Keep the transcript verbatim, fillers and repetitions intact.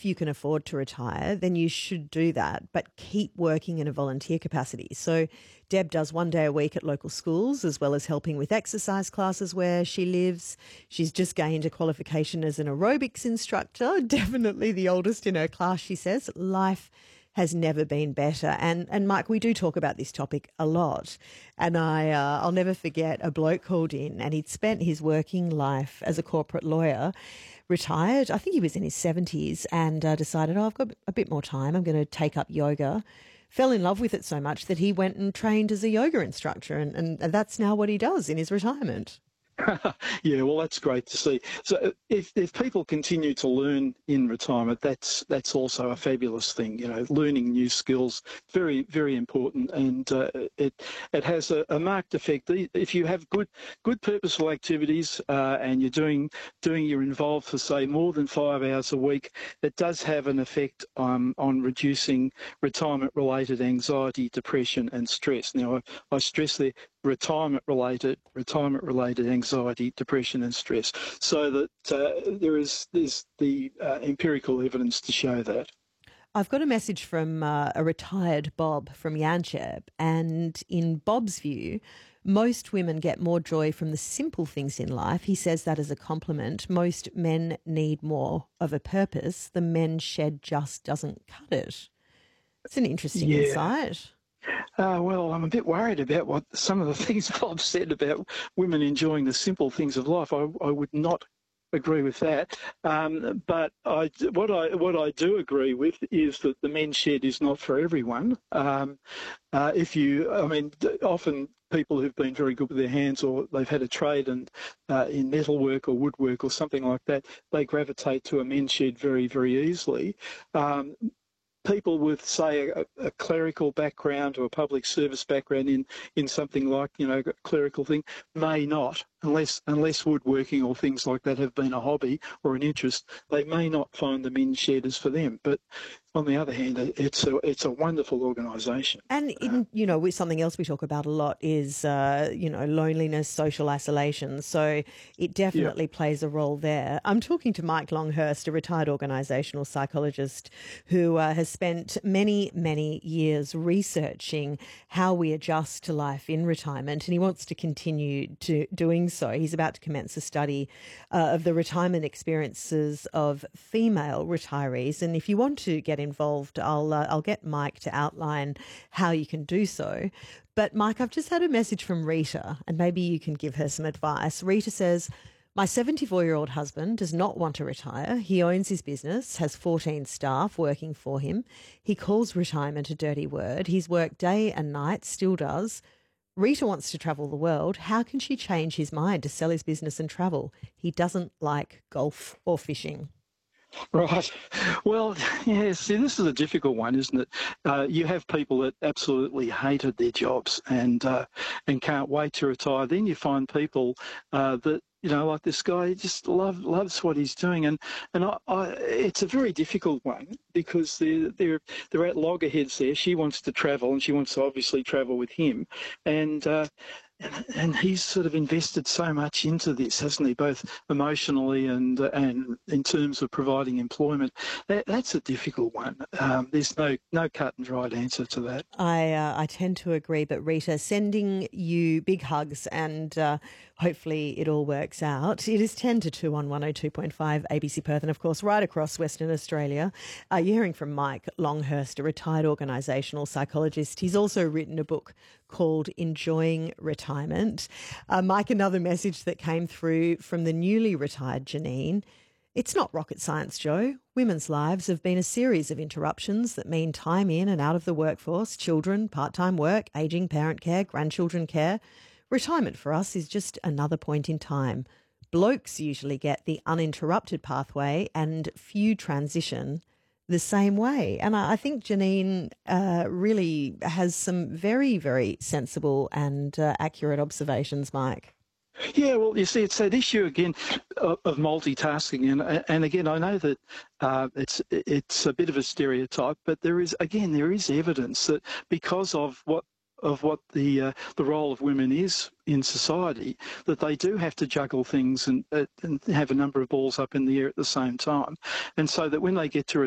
if you can afford to retire, then you should do that, but keep working in a volunteer capacity. So Deb does one day a week at local schools, as well as helping with exercise classes where she lives. She's just gained a qualification as an aerobics instructor, definitely the oldest in her class, she says. Life has never been better. And and Mike, we do talk about this topic a lot. And I, uh, I'll never forget a bloke called in and he'd spent his working life as a corporate lawyer, retired. I think he was in his seventies and uh, decided, oh, I've got a bit more time. I'm going to take up yoga. Fell in love with it so much that he went and trained as a yoga instructor. And, and that's now what he does in his retirement. Yeah, well, that's great to see. So if if people continue to learn in retirement, that's that's also a fabulous thing. You know, learning new skills, very, very important, and uh, it it has a, a marked effect. If you have good good purposeful activities uh, and you're doing doing you're involved for say more than five hours a week, it does have an effect um, on reducing retirement-related anxiety, depression, and stress. Now, I, I stress there retirement-related retirement-related anxiety, depression, and stress. So that uh, there is there's the uh, empirical evidence to show that. I've got a message from uh, a retired Bob from Yanchep, and in Bob's view, most women get more joy from the simple things in life. He says that as a compliment. Most men need more of a purpose. The men's shed just doesn't cut it. It's an interesting Yeah. insight. Uh, well, I'm a bit worried about what some of the things Bob said about women enjoying the simple things of life. I, I would not agree with that. Um, but I, what I what I do agree with is that the men's shed is not for everyone. Um, uh, if you, I mean, often people who've been very good with their hands or they've had a trade and uh, in metalwork or woodwork or something like that, they gravitate to a men's shed very, very easily. Um, People with, say, a, a clerical background or a public service background in, in something like, you know, a clerical thing, may not, unless unless woodworking or things like that have been a hobby or an interest, they may not find the men's shed is for them. But on the other hand, it's a, it's a wonderful organisation. And, in, you know, with something else we talk about a lot is, uh, you know, loneliness, social isolation. So it definitely yeah. plays a role there. I'm talking to Mike Longhurst, a retired organisational psychologist who uh, has spent many, many years researching how we adjust to life in retirement, and he wants to continue to doing so. He's about to commence a study uh, of the retirement experiences of female retirees. And if you want to get involved, I'll uh, I'll get Mike to outline how you can do so. But Mike, I've just had a message from Rita, and maybe you can give her some advice. Rita says, my seventy-four-year-old husband does not want to retire. He owns his business, has fourteen staff working for him. He calls retirement a dirty word. He's worked day and night, still does. Rita wants to travel the world. How can she change his mind to sell his business and travel? He doesn't like golf or fishing. Right. Well, yeah, see, this is a difficult one, isn't it? Uh, you have people that absolutely hated their jobs and uh, and can't wait to retire. Then you find people uh, that, you know, like this guy, he just love, loves what he's doing. And, and I, I, it's a very difficult one because they're, they're, they're at loggerheads there. She wants to travel and she wants to obviously travel with him. And, uh, and, and he's sort of invested so much into this, hasn't he, both emotionally and uh, and in terms of providing employment. That, that's a difficult one. Um, there's no, no cut and dried answer to that. I, uh, I tend to agree. But Rita, sending you big hugs and uh, hopefully it all works out. It is ten to two on one oh two point five A B C Perth and, of course, right across Western Australia. Uh, you're hearing from Mike Longhurst, a retired organisational psychologist. He's also written a book called Enjoying Retirement. Uh, Mike, another message that came through from the newly retired Janine. It's not rocket science, Joe. Women's lives have been a series of interruptions that mean time in and out of the workforce, children, part-time work, ageing parent care, grandchildren care. Retirement for us is just another point in time. Blokes usually get the uninterrupted pathway and few transition the same way. And I think Janine uh, really has some very, very sensible and uh, accurate observations, Mike. Yeah, well, you see, it's that issue again of, of multitasking, and and again, I know that uh, it's it's a bit of a stereotype, but there is again there is evidence that because of what of what the uh, the role of women is in society, that they do have to juggle things and, uh, and have a number of balls up in the air at the same time, and so that when they get to